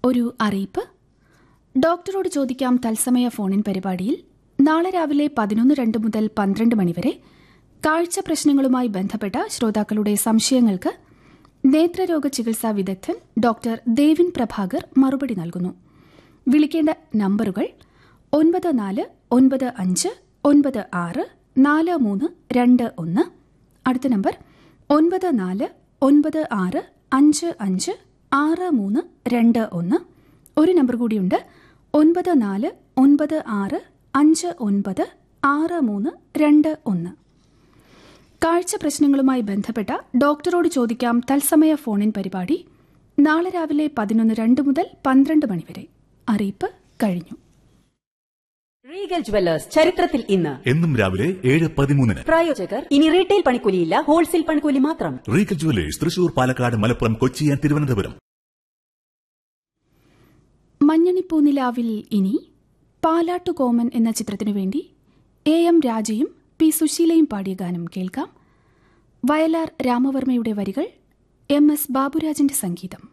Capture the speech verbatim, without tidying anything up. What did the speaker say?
ഒരു അറിയിപ്പ്. ഡോക്ടറോട് ചോദിക്കാം തത്സമയ ഫോണിൻ പരിപാടിയിൽ നാളെ രാവിലെ പതിനൊന്ന് രണ്ട് മുതൽ പന്ത്രണ്ട് മണിവരെ കാഴ്ച പ്രശ്നങ്ങളുമായി ബന്ധപ്പെട്ട ശ്രോതാക്കളുടെ സംശയങ്ങൾക്ക് നേത്രരോഗ ചികിത്സാ വിദഗ്ധൻ ഡോക്ടർ ദേവിൻ പ്രഭാകർ മറുപടി നൽകുന്നു. വിളിക്കേണ്ട നമ്പറുകൾ ഒൻപത് നാല് ഒൻപത് അഞ്ച് ഒൻപത് ആറ് നാല് മൂന്ന് രണ്ട് ഒന്ന്. അടുത്ത നമ്പർ ഒൻപത് നാല് ഒൻപത് ആറ് അഞ്ച് അഞ്ച് ആറ് മൂന്ന് രണ്ട് ഒന്ന്. ഒരു നമ്പർ കൂടിയുണ്ട്, ഒൻപത് നാല് ഒൻപത് ആറ് അഞ്ച് ഒൻപത് ആറ് മൂന്ന് രണ്ട് ഒന്ന്. കാഴ്ച പ്രശ്നങ്ങളുമായി ബന്ധപ്പെട്ട ഡോക്ടറോട് ചോദിക്കാം തത്സമയ ഫോണിൻ പരിപാടി നാളെ രാവിലെ പതിനൊന്ന് രണ്ട് മുതൽ പന്ത്രണ്ട് മണിവരെ. അറിയിപ്പ് കഴിഞ്ഞു. റീഗൽ ജുവല്ലേഴ്സ് ചരിത്രത്തിൽ ഇന്ന് എന്നും രാവിലെ ഏഴ് പതിമൂന്നിന്. പ്രായോജകർ ഇനി റീറ്റെയിൽ പണിക്കൂലിയില്ല, ഹോൾസെയിൽ പണിക്കൂലി മാത്രം. Regal jewellers Thrissur, Palakkad, Malappuram, Kochi, Thiruvananthapuram. മഞ്ഞണിപ്പൂനിലാവിൽ ഇനി പാലാട്ടുകോമൻ എന്ന ചിത്രത്തിനു വേണ്ടി എ എം രാജയും പി സുശീലയും പാടിയ ഗാനം കേൾക്കാം. വയലാർ രാമവർമ്മയുടെ വരികൾ, എം എസ് ബാബുരാജിന്റെ സംഗീതം.